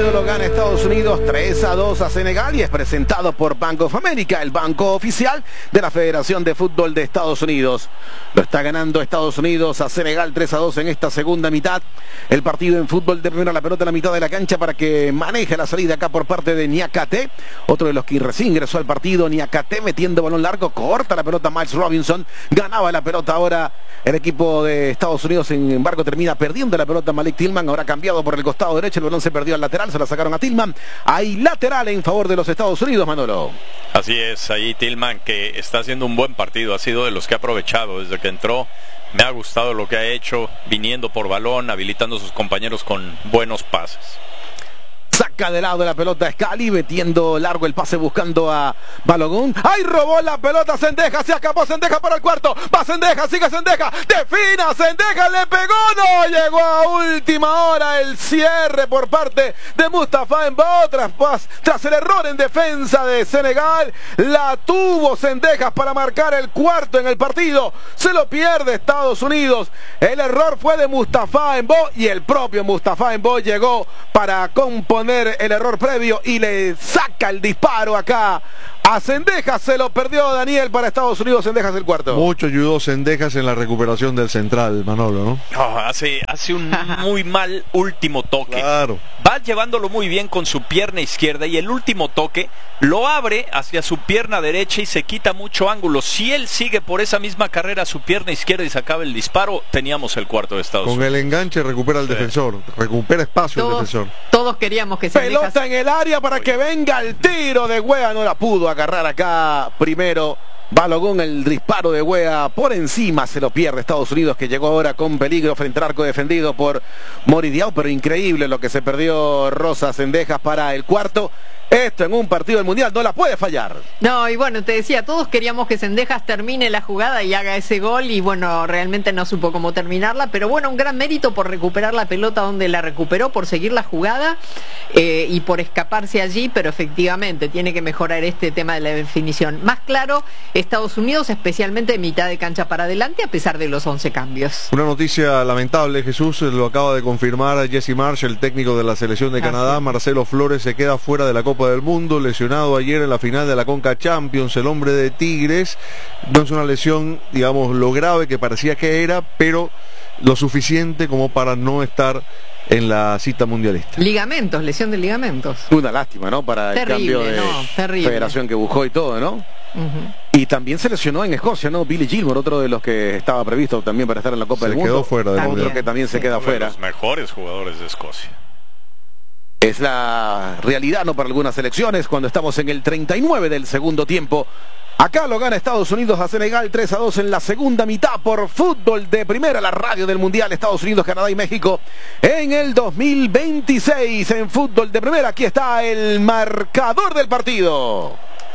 partido lo gana Estados Unidos 3-2 a Senegal y es presentado por Bank of America, el banco oficial de la Federación de Fútbol de Estados Unidos. Lo está ganando Estados Unidos a Senegal 3-2 en esta segunda mitad. El partido en fútbol de primera, la pelota a la mitad de la cancha para que maneje la salida acá por parte de Niakate, otro de los que recién ingresó al partido. Niakate metiendo balón largo, corta la pelota Miles Robinson, ganaba la pelota ahora el equipo de Estados Unidos, sin embargo termina perdiendo la pelota Malik Tillman, ahora cambiado por el costado derecho, el balón se perdió al lateral, se la sacaron a Tillman, hay lateral en favor de los Estados Unidos, Manolo. Así es, ahí Tillman, que está haciendo un buen partido, ha sido de los que ha aprovechado desde que entró. Me ha gustado lo que ha hecho, viniendo por balón, habilitando a sus compañeros con buenos pases. Saca de lado la pelota Scali, metiendo largo el pase buscando a Balogun. ¡Ay, robó la pelota Zendeja! Se escapó Zendeja para el cuarto. Va Zendeja, sigue Zendeja. Defina Zendeja, le pegó. No, llegó a última hora el cierre por parte de Mustafa Mbo. Tras el error en defensa de Senegal, la tuvo Zendejas para marcar el cuarto en el partido. Se lo pierde Estados Unidos. El error fue de Mustafa Mbo y el propio Mustafa Mbo llegó para componer el error previo y le saca el disparo acá a Zendejas. Se lo perdió Daniel para Estados Unidos. Zendejas el cuarto. Mucho ayudó Zendejas en la recuperación del central, Manolo, ¿no? Hace un muy mal último toque. Claro. Va llevándolo muy bien con su pierna izquierda y el último toque lo abre hacia su pierna derecha y se quita mucho ángulo. Si él sigue por esa misma carrera su pierna izquierda y sacaba el disparo, teníamos el cuarto de Estados Unidos. Con el enganche recupera el defensor, recupera espacio el defensor. Todos queríamos que se pelota en el área para que venga el tiro de Wea, no la pudo agarrar acá primero Balogun, el disparo de Wea por encima, se lo pierde Estados Unidos, que llegó ahora con peligro frente al arco defendido por Moridiao, pero increíble lo que se perdió Rosa Zendejas para el cuarto. Esto en un partido del Mundial no la puede fallar. No, y bueno, te decía, todos queríamos que Zendejas termine la jugada y haga ese gol, y bueno, realmente no supo cómo terminarla, pero bueno, un gran mérito por recuperar la pelota donde la recuperó, por seguir la jugada y por escaparse allí, pero efectivamente tiene que mejorar este tema de la definición. Más claro, Estados Unidos, especialmente de mitad de cancha para adelante, a pesar de los 11 cambios. Una noticia lamentable, Jesús, lo acaba de confirmar Jesse Marsh, el técnico de la selección de Canadá. Sí. Marcelo Flores se queda fuera de la Copa del Mundo, lesionado ayer en la final de la Conca Champions. El hombre de Tigres, no es una lesión, digamos, lo grave que parecía que era, pero lo suficiente como para no estar en la cita mundialista. Ligamentos, lesión de ligamentos. Una lástima, ¿no? Para terrible, el cambio de federación que buscó y todo, ¿no? Y también se lesionó en Escocia, ¿no? Billy Gilmore, otro de los que estaba previsto también para estar en la Copa del Mundo. Se quedó fuera del Mundial. Otro que también se queda fuera. Los mejores jugadores de Escocia. Es la realidad, ¿no? Para algunas selecciones, cuando estamos en el 39 del segundo tiempo. Acá lo gana Estados Unidos a Senegal 3-2 en la segunda mitad por Fútbol de Primera, la radio del Mundial. Estados Unidos, Canadá y México en el 2026 en Fútbol de Primera. Aquí está el marcador del partido.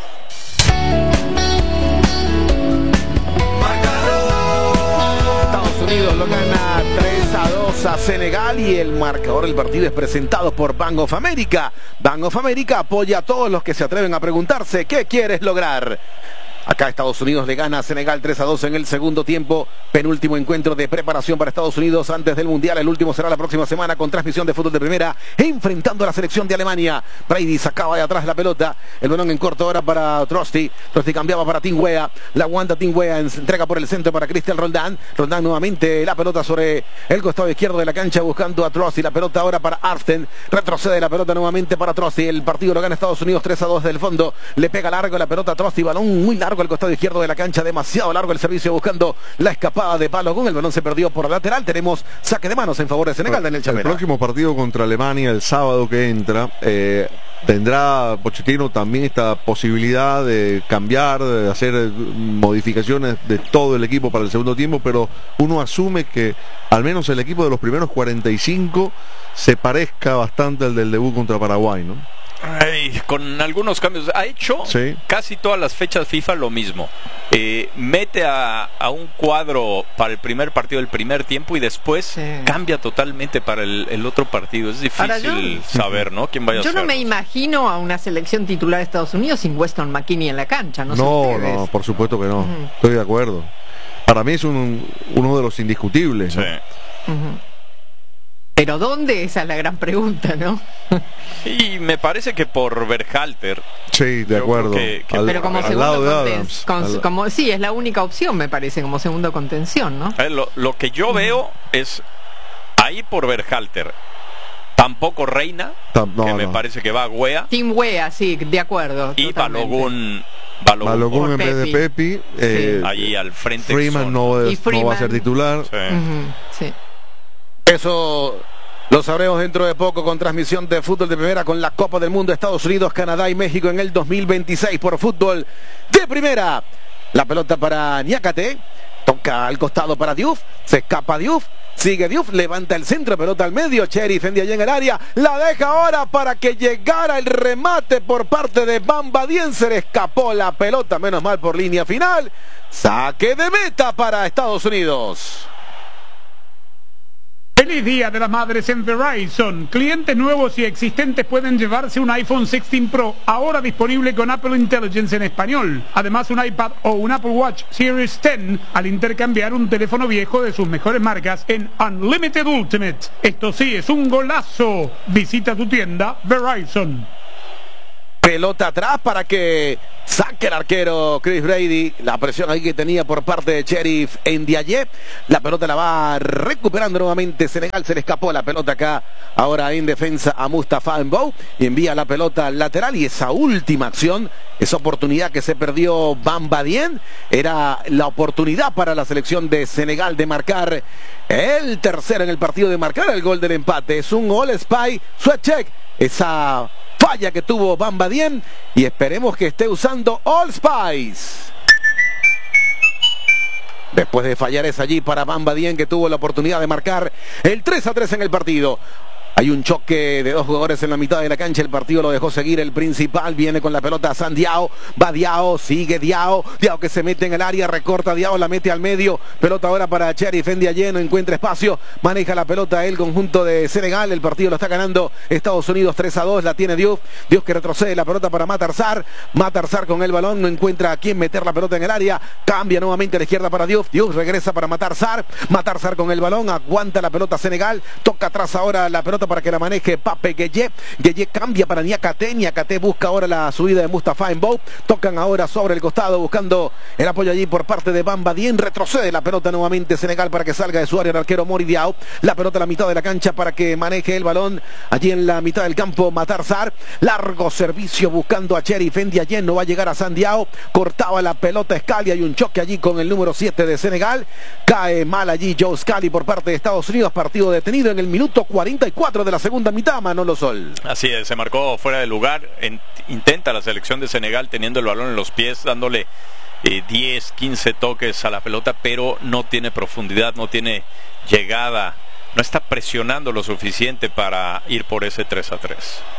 Estados Unidos lo gana 3-2 a Senegal y el marcador del partido es presentado por Bank of America. Bank of America apoya a todos los que se atreven a preguntarse ¿qué quieres lograr? Acá Estados Unidos le gana a Senegal 3-2 en el segundo tiempo. Penúltimo encuentro de preparación para Estados Unidos antes del Mundial. El último será la próxima semana con transmisión de Fútbol de Primera, enfrentando a la selección de Alemania. Brady sacaba de atrás la pelota. El balón en corto ahora para Trosty. Trosty cambiaba para Tim Weah. La aguanta Tim Weah. Entrega por el centro para Cristian Roldán. Roldán nuevamente la pelota sobre el costado izquierdo de la cancha buscando a Trosty. La pelota ahora para Arsten. Retrocede la pelota nuevamente para Trosty. El partido lo gana Estados Unidos 3-2 del fondo. Le pega largo la pelota a Trosty. Balón muy largo al costado izquierdo de la cancha, demasiado largo el servicio buscando la escapada de Balogun. El balón se perdió por lateral. Tenemos saque de manos en favor de Senegal, Daniel Chavera. El próximo partido contra Alemania, el sábado que entra, tendrá Pochettino también esta posibilidad de cambiar, de hacer modificaciones de todo el equipo para el segundo tiempo, pero uno asume que al menos el equipo de los primeros 45 se parezca bastante al del debut contra Paraguay, ¿no? Ay, con algunos cambios. Ha hecho casi todas las fechas FIFA lo mismo. Mete a un cuadro para el primer partido del primer tiempo y después cambia totalmente para el otro partido. Es difícil saber, ¿no? ¿Quién vaya a ser? Yo no me imagino a una selección titular de Estados Unidos sin Weston McKennie en la cancha. No, por supuesto que no. Estoy de acuerdo. Para mí es uno de los indiscutibles, ¿no? Pero ¿dónde? Esa es la gran pregunta, ¿no? Y me parece que por Berhalter. Sí, de acuerdo. Pero como segundo contención. Sí, es la única opción, me parece, como segundo contención, ¿no? Lo que yo veo es ahí por Berhalter. Tampoco Reina, me parece que va a Wea. Team Wea, sí, de acuerdo. Y Balogun en vez de Pepi. Sí. Ahí al frente. Freeman no va a ser titular. Sí. Sí. Eso lo sabremos dentro de poco con transmisión de fútbol de primera con la Copa del Mundo, Estados Unidos, Canadá y México en el 2026 por fútbol de primera. La pelota para Niakate, toca al costado para Diouf, se escapa Diouf, sigue Diouf, levanta el centro, pelota al medio, Sheriff allí en el área, la deja ahora para que llegara el remate por parte de Bamba Dieng, se le escapó la pelota, menos mal por línea final, saque de meta para Estados Unidos. Feliz Día de las Madres en Verizon. Clientes nuevos y existentes pueden llevarse un iPhone 16 Pro, ahora disponible con Apple Intelligence en español. Además, un iPad o un Apple Watch Series 10 al intercambiar un teléfono viejo de sus mejores marcas en Unlimited Ultimate. Esto sí es un golazo. Visita tu tienda Verizon. Pelota atrás para que saque el arquero Chris Brady. La presión ahí que tenía por parte de Sheriff Ndiaye. La pelota la va recuperando nuevamente Senegal. Se le escapó la pelota acá. Ahora en defensa a Mustafa Mbou. Y envía la pelota al lateral. Y esa última acción, esa oportunidad que se perdió Bamba Dieng, era la oportunidad para la selección de Senegal de marcar el tercero en el partido, de marcar el gol del empate. Es un All Spy Sweatcheck. Esa falla que tuvo Bamba Dieng y esperemos que esté usando All Spice. Después de fallar es allí para Bamba Dieng, que tuvo la oportunidad de marcar el 3-3 en el partido. Hay un choque de dos jugadores en la mitad de la cancha. El partido lo dejó seguir el principal. Viene con la pelota San Diao. Va Diao, sigue Diao. Diao que se mete en el área, recorta Diao, la mete al medio. Pelota ahora para Sheriff Ndiaye, no encuentra espacio. Maneja la pelota el conjunto de Senegal. El partido lo está ganando Estados Unidos 3-2. La tiene Diouf. Diouf que retrocede la pelota para Matar Sarr. Matar Sarr con el balón. No encuentra a quién meter la pelota en el área. Cambia nuevamente a la izquierda para Diouf. Diouf regresa para Matar Sarr. Matar Sarr con el balón. Aguanta la pelota Senegal. Toca atrás ahora la pelota para que la maneje Pape Gueye. Gueye cambia para Niakate. Niakate busca ahora la subida de Mustafa Mbou. Tocan ahora sobre el costado buscando el apoyo allí por parte de Bamba Dieng. Retrocede la pelota nuevamente Senegal para que salga de su área el arquero Mori Diao. La pelota a la mitad de la cancha para que maneje el balón allí en la mitad del campo Matar Sarr. Largo servicio buscando a Sheriff Ndiaye. No va a llegar a San Diao. Cortaba la pelota Scali. Hay un choque allí con el número 7 de Senegal. Cae mal allí Joe Scali por parte de Estados Unidos. Partido detenido en el minuto 44 de la segunda mitad, Manolo Sol. Así es, se marcó fuera de lugar. Intenta la selección de Senegal teniendo el balón en los pies, dándole 10, 15 toques a la pelota, pero no tiene profundidad, no tiene llegada, no está presionando lo suficiente para ir por ese 3-3.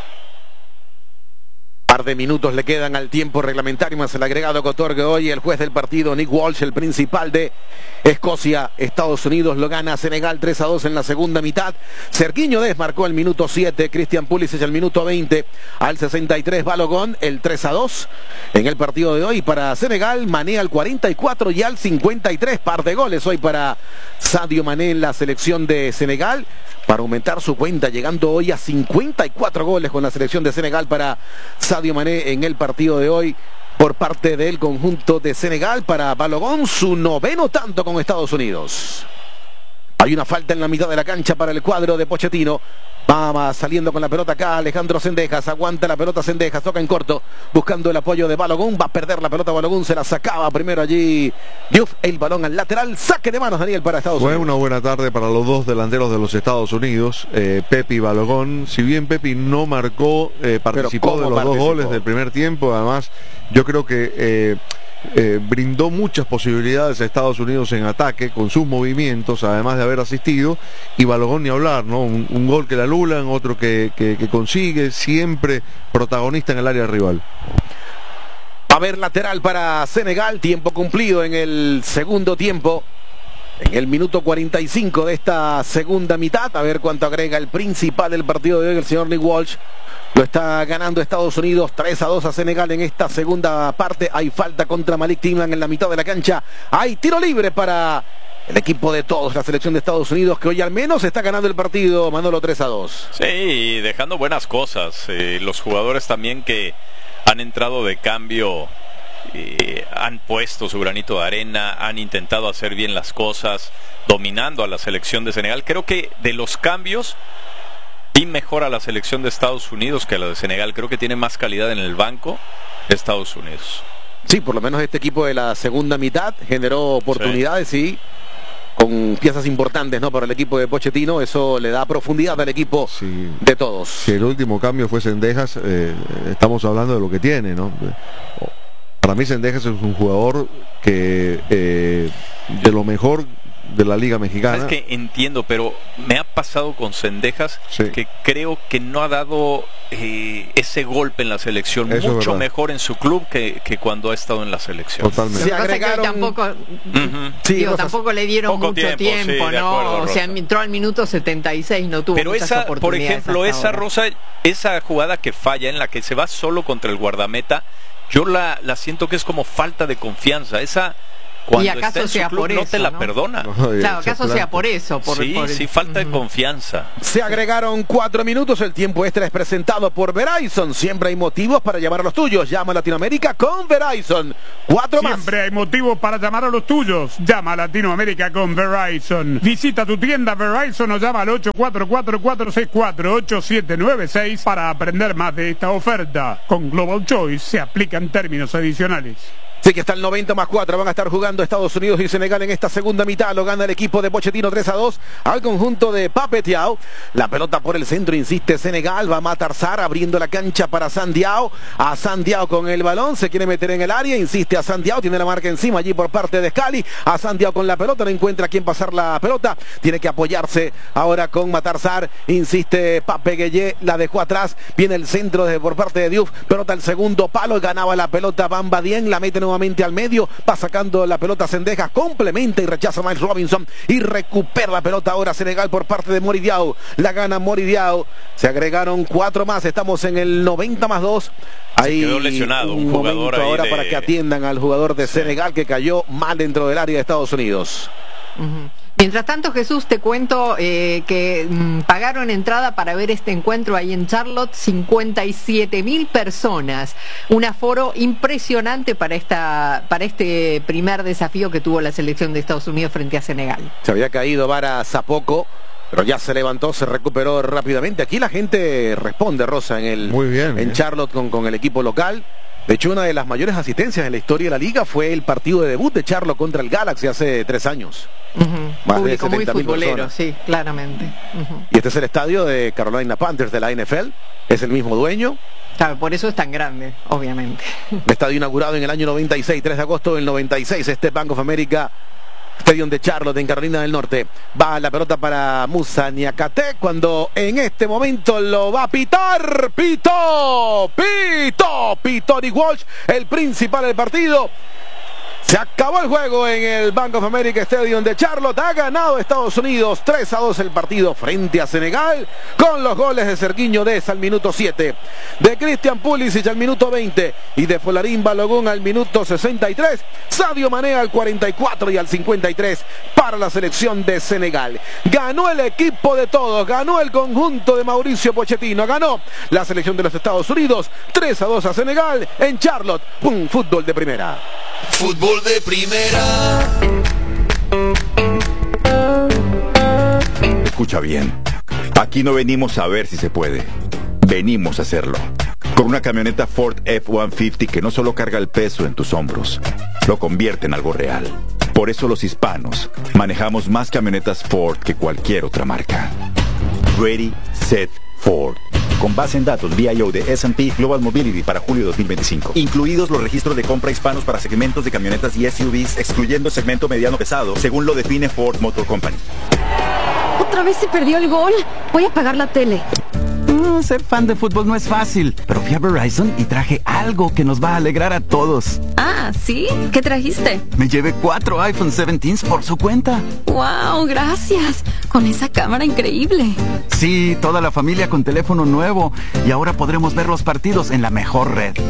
Par de minutos le quedan al tiempo reglamentario más el agregado que otorga hoy el juez del partido, Nick Walsh, el principal de Escocia. Estados Unidos lo gana Senegal 3-2 en la segunda mitad. Serguiño Dest marcó el minuto 7, Christian Pulisic el minuto 20, al 63 Balogun el 3-2 en el partido de hoy para Senegal. Mané al 44 y al 53, par de goles hoy para Sadio Mané en la selección de Senegal, para aumentar su cuenta, llegando hoy a 54 goles con la selección de Senegal para Sadio Mané en el partido de hoy por parte del conjunto de Senegal. Para Balogun, su noveno tanto con Estados Unidos. Hay una falta en la mitad de la cancha para el cuadro de Pochettino. Va saliendo con la pelota acá Alejandro Sendejas, aguanta la pelota Sendejas, toca en corto, buscando el apoyo de Balogun, va a perder la pelota Balogun, se la sacaba primero allí Diouf, el balón al lateral, saque de manos Daniel para Estados Unidos. Fue una buena tarde para los dos delanteros de los Estados Unidos, Pepi y Balogun. Si bien Pepi no marcó, participó de los dos goles del primer tiempo. Además yo creo que brindó muchas posibilidades a Estados Unidos en ataque con sus movimientos, además de haber asistido. Y Balogun ni hablar, ¿no? Un gol que la anulan, otro que consigue, siempre protagonista en el área rival. Va a haber lateral para Senegal, tiempo cumplido en el segundo tiempo, en el minuto 45 de esta segunda mitad. A ver cuánto agrega el principal del partido de hoy, el señor Nick Walsh. Lo está ganando Estados Unidos 3-2 a Senegal en esta segunda parte. Hay falta contra Malik Tillman en la mitad de la cancha. Hay tiro libre para el equipo de todos, la selección de Estados Unidos, que hoy al menos está ganando el partido, Manolo, 3-2. Sí, dejando buenas cosas. Los jugadores también que han entrado de cambio han puesto su granito de arena, han intentado hacer bien las cosas, dominando a la selección de Senegal. Creo que de los cambios y mejor a la selección de Estados Unidos que a la de Senegal. Creo que tiene más calidad en el banco Estados Unidos. Sí, por lo menos este equipo de la segunda mitad generó oportunidades y con piezas importantes, ¿no? Para el equipo de Pochettino, eso le da profundidad al equipo de todos. Si el último cambio fue Zendejas, estamos hablando de lo que tiene, ¿no? Para mí Zendejas es un jugador que de lo mejor de la Liga Mexicana. Es que entiendo, pero me ha pasado con Cendejas que creo que no ha dado ese golpe en la selección. Eso mucho mejor en su club que cuando ha estado en la selección. Totalmente. Se agregaron... tampoco le dieron poco mucho tiempo, ¿no? Acuerdo, o sea, entró al minuto 76, no tuvo pero muchas oportunidades. Por ejemplo, esa Rosa, esa jugada que falla, en la que se va solo contra el guardameta, yo la siento que es como falta de confianza. Esa... Cuando y acaso está sea club, por eso, no te la perdona. Claro, acaso sea por eso. Sí, falta de confianza. Se agregaron 4 minutos. El tiempo extra es presentado por Verizon. Siempre hay motivos para llamar a los tuyos. Llama a Latinoamérica con Verizon. 4 más. Siempre hay motivos para llamar a los tuyos. Llama a Latinoamérica con Verizon. Visita tu tienda Verizon o llama al 844-464-8796 para aprender más de esta oferta. Con Global Choice se aplican términos adicionales. Sí, que está el 90+4, van a estar jugando Estados Unidos y Senegal en esta segunda mitad. Lo gana el equipo de Pochettino 3-2 al conjunto de Pape Thiaw. La pelota por el centro, insiste Senegal, va a Matar Sarr abriendo la cancha para Sandiao. A Sandiao con el balón, se quiere meter en el área, insiste a Sandiao, tiene la marca encima allí por parte de Scali. A Sandiao con la pelota, no encuentra a quién pasar la pelota, tiene que apoyarse ahora con Matar Sarr, insiste Pape Gueye, la dejó atrás, viene el centro por parte de Diouf, pelota al segundo palo, ganaba la pelota Bamba Dieng, la mete nuevamente al medio, va sacando la pelota Zendejas, complementa y rechaza Miles Robinson y recupera la pelota ahora Senegal por parte de Mori Diaw, la gana Mori Diaw. Se agregaron 4 más, estamos en el 90+2. Ahí quedó lesionado un jugador ahora para que atiendan al jugador de Senegal que cayó mal dentro del área de Estados Unidos. Mientras tanto, Jesús, te cuento que pagaron entrada para ver este encuentro ahí en Charlotte 57.000 personas. Un aforo impresionante para este primer desafío que tuvo la selección de Estados Unidos frente a Senegal. Se había caído Vara Zapoco, pero ya se levantó, se recuperó rápidamente. Aquí la gente responde, Rosa, en Charlotte con el equipo local. De hecho, una de las mayores asistencias en la historia de la liga fue el partido de debut de Charlotte contra el Galaxy hace 3 años. Más Público de 70.000 muy futbolero, personas. sí, claramente. Y este es el estadio de Carolina Panthers de la NFL. Es el mismo dueño. Claro, por eso es tan grande, obviamente. Estadio inaugurado en el año 96, 3 de agosto del 96. Este Bank of America Stadium de Charlotte en Carolina del Norte. Va la pelota para Musa Niakate cuando en este momento lo va a pitar. Pitó Nick Walsh, el principal del partido. Se acabó el juego en el Bank of America Stadium de Charlotte. Ha ganado Estados Unidos 3-2 el partido frente a Senegal, con los goles de Sergiño Dest al minuto 7, de Christian Pulisic al minuto 20 y de Folarin Balogun al minuto 63, Sadio Mané al 44 y al 53 para la selección de Senegal. Ganó el equipo de todos, ganó el conjunto de Mauricio Pochettino, ganó la selección de los Estados Unidos 3-2 a Senegal en Charlotte. Un fútbol de primera. Fútbol de primera. Escucha bien. Aquí no venimos a ver si se puede. Venimos a hacerlo. Con una camioneta Ford F-150 que no solo carga el peso en tus hombros, lo convierte en algo real. Por eso los hispanos manejamos más camionetas Ford que cualquier otra marca. Ready, Set, Ford. Con base en datos VIO de S&P Global Mobility para julio 2025. Incluidos los registros de compra hispanos para segmentos de camionetas y SUVs, excluyendo segmento mediano pesado, según lo define Ford Motor Company. ¿Otra vez se perdió el gol? Voy a apagar la tele. Ser fan de fútbol no es fácil, pero fui a Verizon y traje algo que nos va a alegrar a todos. Ah, ¿sí? ¿Qué trajiste? Me llevé 4 iPhone 17 por su cuenta. ¡Wow! Gracias. Con esa cámara increíble. Sí, toda la familia con teléfono nuevo. Y ahora podremos ver los partidos en la mejor red.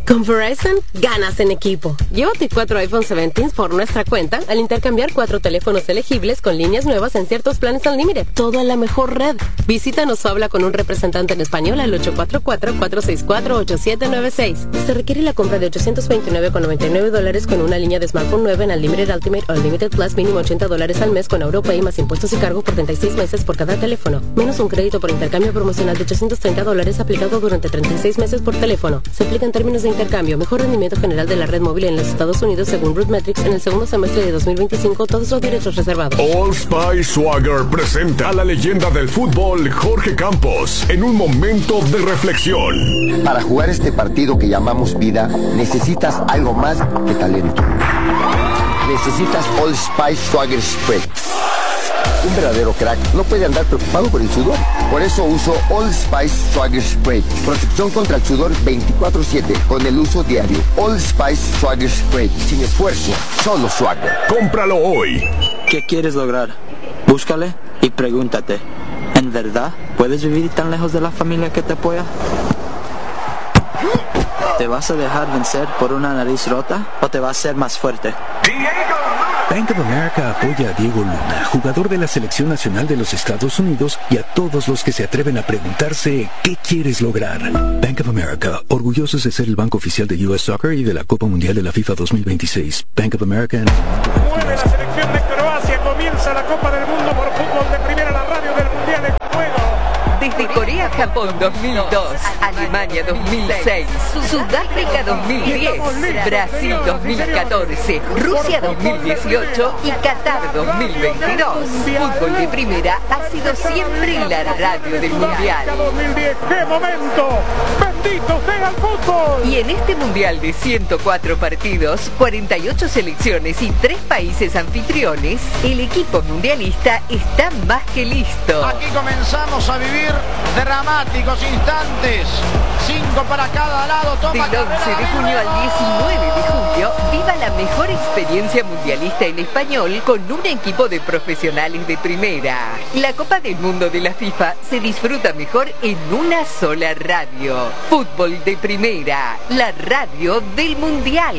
Con Verizon, ganas en equipo. Llévate 4 iPhone 17 por nuestra cuenta al intercambiar 4 teléfonos elegibles con líneas nuevas en ciertos planes Unlimited. Todo en la mejor red. Visítanos o habla con un representante en español al 844-464-8796. Se requiere la compra de $829,99 con una línea de smartphone nueva en Unlimited Ultimate o Unlimited Plus, mínimo $80 al mes con AuroPay más impuestos y cargos por 36 meses por cada teléfono. Menos un crédito por intercambio promocional de $830 aplicado durante 36 meses por teléfono. Se aplica en términos de intercambio, mejor rendimiento general de la red móvil en los Estados Unidos según RootMetrics en el segundo semestre de 2025, todos los derechos reservados. Old Spice Swagger presenta a la leyenda del fútbol Jorge Campos en un momento de reflexión. Para jugar este partido que llamamos vida, necesitas algo más que talento. Necesitas Old Spice Swagger Spray. Un verdadero crack no puede andar preocupado por el sudor. Por eso uso Old Spice Swagger Spray. Protección contra el sudor 24/7 con el uso diario. Old Spice Swagger Spray. Sin esfuerzo, solo Swagger. ¡Cómpralo hoy! ¿Qué quieres lograr? Búscale y pregúntate. ¿En verdad puedes vivir tan lejos de la familia que te apoya? ¿Te vas a dejar vencer por una nariz rota o te vas a hacer más fuerte? Bank of America apoya a Diego Luna, jugador de la Selección Nacional de los Estados Unidos, y a todos los que se atreven a preguntarse ¿qué quieres lograr? Bank of America, orgullosos de ser el banco oficial de US Soccer y de la Copa Mundial de la FIFA 2026. Bank of America. Mueve la selección de Croacia, comienza la Copa del Mundo por fútbol de primera, la radio del Mundial en juego. Desde Corea-Japón 2002, Alemania 2006, Sudáfrica 2010, Brasil 2014, Rusia 2018 y Qatar 2022. Fútbol de primera ha sido siempre la radio del Mundial. 2010, ¡qué momento! ¡Bendito sea el fútbol! Y en este Mundial de 104 partidos, 48 selecciones y 3 países anfitriones, el equipo mundialista está más que listo. Aquí comenzamos a vivir dramáticos instantes, 5 para cada lado. Toma del 11 de junio al 19 de julio, viva la mejor experiencia mundialista en español con un equipo de profesionales de primera. La Copa del Mundo de la FIFA se disfruta mejor en una sola radio. Fútbol de primera, la radio del Mundial.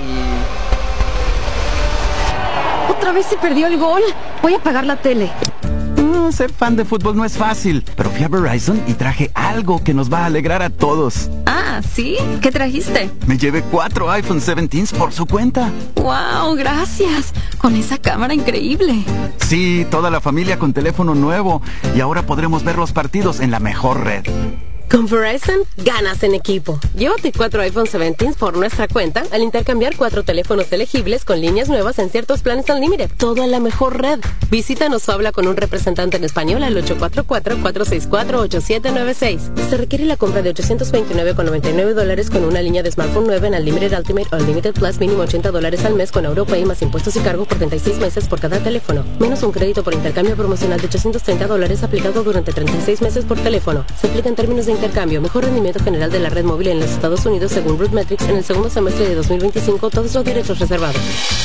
¿Otra vez se perdió el gol? Voy a apagar la tele. Ser fan de fútbol no es fácil, pero fui a Verizon y traje algo que nos va a alegrar a todos. Ah, ¿sí? ¿Qué trajiste? Me llevé 4 iPhone 17 por su cuenta. ¡Wow! Gracias. Con esa cámara increíble. Sí, toda la familia con teléfono nuevo. Y ahora podremos ver los partidos en la mejor red. Con Verizon, ganas en equipo. Llévate 4 iPhone 17 por nuestra cuenta al intercambiar 4 teléfonos elegibles con líneas nuevas en ciertos planes Unlimited. Todo en la mejor red. Visítanos o habla con un representante en español al 844-464-8796. Se requiere la compra de $829,99 con una línea de smartphone nueva en Unlimited Ultimate o Unlimited Plus, mínimo $80 al mes con AuroPay más impuestos y cargos por 36 meses por cada teléfono. Menos un crédito por intercambio promocional de $830 aplicado durante 36 meses por teléfono. Se aplica en términos de intercambio, mejor rendimiento general de la red móvil en los Estados Unidos según RootMetrics en el segundo semestre de 2025, todos los derechos reservados.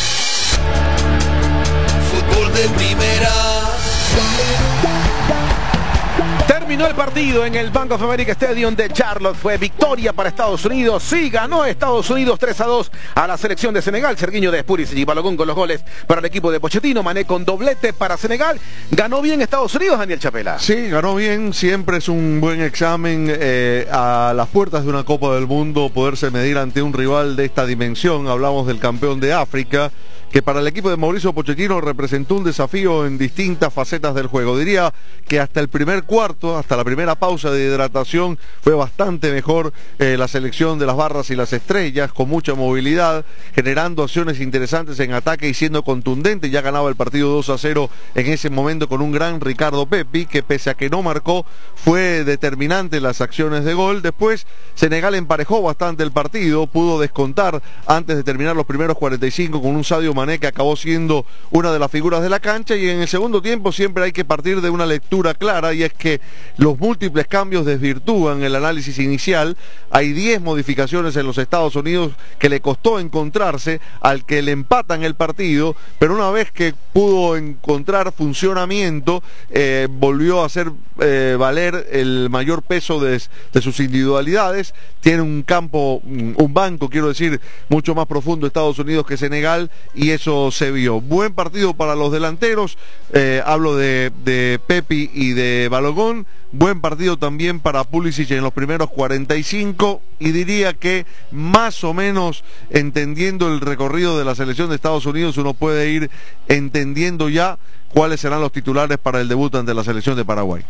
Fútbol de primera. Terminó el partido en el Bank of America Stadium de Charlotte. Fue victoria para Estados Unidos. Sí, ganó Estados Unidos 3-2 a la selección de Senegal. Serguiño de Pulisic y Balogun con los goles para el equipo de Pochettino. Mané con doblete para Senegal. Ganó bien Estados Unidos, Daniel Chapela. Sí, ganó bien. Siempre es un buen examen a las puertas de una Copa del Mundo poderse medir ante un rival de esta dimensión. Hablamos del campeón de África, que para el equipo de Mauricio Pochettino representó un desafío en distintas facetas del juego. Diría que hasta el primer cuarto, hasta la primera pausa de hidratación, fue bastante mejor la selección de las barras y las estrellas, con mucha movilidad, generando acciones interesantes en ataque y siendo contundente. Ya ganaba el partido 2-0 en ese momento con un gran Ricardo Pepi, que pese a que no marcó, fue determinante en las acciones de gol. Después Senegal emparejó bastante el partido, pudo descontar antes de terminar los primeros 45 con un Sadio Mané, que acabó siendo una de las figuras de la cancha. Y en el segundo tiempo siempre hay que partir de una lectura clara, y es que los múltiples cambios desvirtúan el análisis inicial. Hay 10 modificaciones en los Estados Unidos que le costó encontrarse al que le empatan el partido, pero una vez que pudo encontrar funcionamiento, volvió a hacer valer el mayor peso de sus individualidades. Tiene un banco, quiero decir, mucho más profundo Estados Unidos que Senegal, y eso se vio. Buen partido para los delanteros, hablo de Pepi y de Balogun. Buen partido también para Pulisic en los primeros 45, y diría que más o menos entendiendo el recorrido de la selección de Estados Unidos, uno puede ir entendiendo ya cuáles serán los titulares para el debut ante la selección de Paraguay.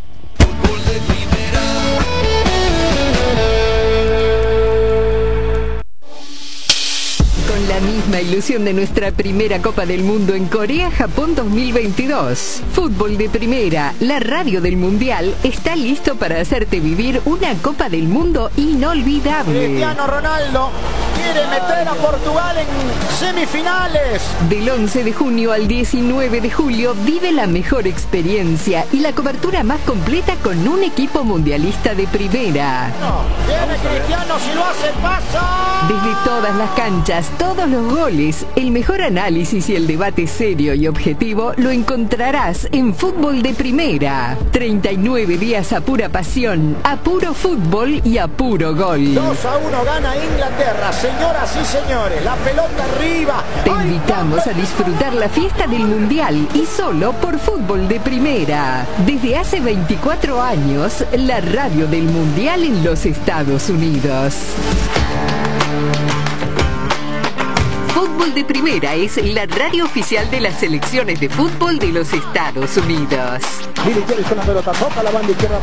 La misma ilusión de nuestra primera Copa del Mundo en Corea-Japón 2022. Fútbol de Primera, la radio del Mundial, está listo para hacerte vivir una Copa del Mundo inolvidable. Cristiano Ronaldo quiere meter a Portugal en semifinales. Del 11 de junio al 19 de julio vive la mejor experiencia y la cobertura más completa con un equipo mundialista de primera. Viene Cristiano, si lo hace pasa. Desde todas las canchas, todos los goles, el mejor análisis y el debate serio y objetivo lo encontrarás en Fútbol de Primera. 39 días a pura pasión, a puro fútbol y a puro gol. 2-1 gana Inglaterra, señoras y señores, la pelota arriba. Te invitamos a disfrutar la fiesta del Mundial, y solo por Fútbol de Primera. Desde hace 24 años, la radio del Mundial en los Estados Unidos. Fútbol de Primera es la radio oficial de las selecciones de fútbol de los Estados Unidos. Mire, con la pelota, toca la banda izquierda.